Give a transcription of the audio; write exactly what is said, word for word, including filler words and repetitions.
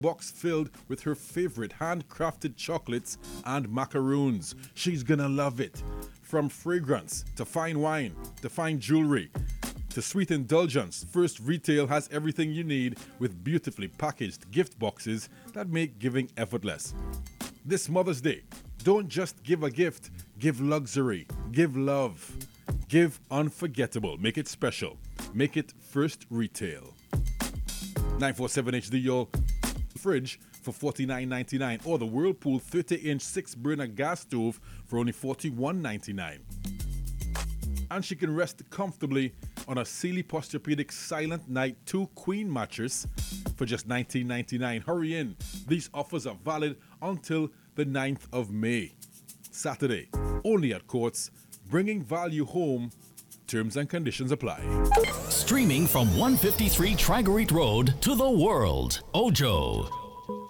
box filled with her favorite handcrafted chocolates and macaroons. She's gonna love it. From fragrance to fine wine to fine jewelry to sweet indulgence, First Retail has everything you need with beautifully packaged gift boxes that make giving effortless. This Mother's Day, don't just give a gift, give luxury, give love, give unforgettable, make it special, make it First Retail. nine forty-seven H D, your fridge for forty-nine ninety-nine, or the Whirlpool thirty inch six burner gas stove for only forty-one ninety-nine. And she can rest comfortably on a Sealy Posturepedic Silent Night two Queen mattress for just nineteen ninety-nine. Hurry in. These offers are valid until the ninth of May. Saturday, only at Courts, bringing value home. Terms and conditions apply. Streaming from one fifty-three Trigarete Road to the world, Ojo.